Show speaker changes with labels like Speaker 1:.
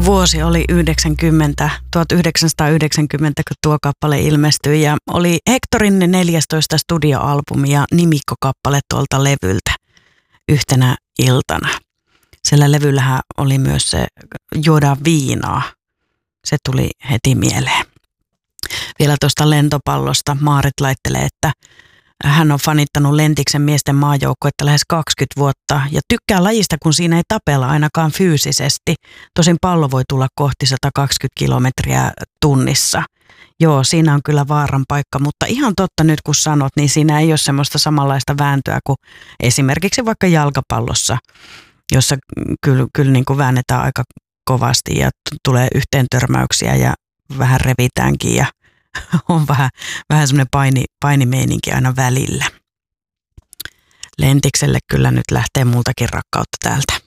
Speaker 1: Vuosi oli 1990, kun tuo kappale ilmestyi ja oli Hectorin 14 studioalbumi ja nimikkokappale tuolta levyltä yhtenä iltana. Sillä levyllähän oli myös se juodaan viinaa. Se tuli heti mieleen. Vielä tuosta lentopallosta Maarit laittelee, että hän on fanittanut Lentiksen miesten maajoukkuetta lähes 20 vuotta ja tykkää lajista, kun siinä ei tapella ainakaan fyysisesti. Tosin pallo voi tulla kohti 120 kilometriä tunnissa. Joo, siinä on kyllä vaaran paikka, mutta ihan totta nyt kun sanot, niin siinä ei ole semmoista samanlaista vääntöä kuin esimerkiksi vaikka jalkapallossa, jossa kyllä niin kuin väännetään aika kovasti ja tulee yhteen törmäyksiä ja vähän revitäänkin ja on vähän semmoinen painimeininki aina välillä. Lentikselle kyllä nyt lähtee multakin rakkautta täältä.